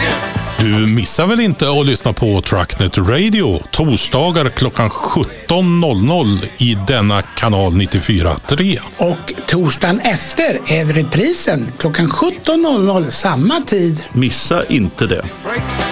Du missar väl inte att lyssna på Trucknet Radio torsdagar klockan 17.00 i denna kanal 94.3. Och torsdagen efter är reprisen klockan 17.00 samma tid. Missa inte det.